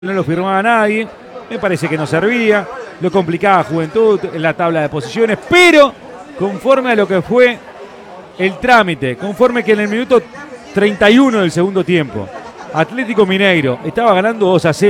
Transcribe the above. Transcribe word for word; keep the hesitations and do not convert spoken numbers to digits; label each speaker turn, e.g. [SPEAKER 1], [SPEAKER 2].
[SPEAKER 1] No lo firmaba nadie, me parece que no servía, lo complicaba Juventud en la tabla de posiciones, pero conforme a lo que fue el trámite, conforme que en el minuto treinta y uno del segundo tiempo, Atlético Mineiro estaba ganando dos a cero.